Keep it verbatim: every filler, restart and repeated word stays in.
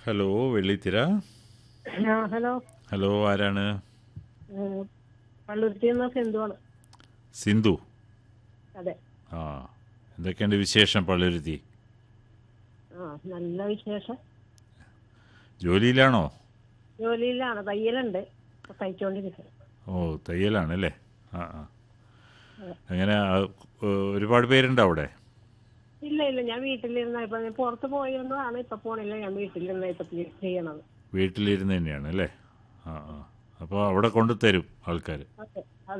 Hello വെള്ളിത്തിര. ആ hello. Hello, ആരാണ്? ഉം, പള്ളുരുത്തിന്ന് സിന്ധുവാണ്. സിന്ധു. അതെ. ആ, എന്തൊക്കെയുണ്ട് വിശേഷം പള്ളുരുത്തി? ആ നല്ല വിശേഷം. ജോലിയിലാണോ? ജോലിയിലാണ്, തയ്യലുണ്ട്, ഇപ്പൊ തയ്ച്ചോണ്ടിരിക്കുന്നത്. ഓ, തയ്യലാണല്ലേ. ആ ആ അതെ. എങ്ങനെ ആ, ഒരുപാട് പേരുണ്ടോ അവിടെ? ഇല്ല ഇല്ല, ഞാൻ വീട്ടിലിരുന്ന ഇപ്പൊ ഞാൻ പുറത്ത് പോയിരുന്നതാണ്, ഇപ്പൊ പോണില്ല, ഞാൻ വീട്ടിലിരുന്ന ഇപ്പൊ ചെയ്യ- ചെയ്യണത്. വീട്ടിലിരുന്ന് തന്നെയാണ് അല്ലേ? ആ ആ അപ്പോൾ അവിടെ കൊണ്ടു തരും ആൾക്കാർ? അതെ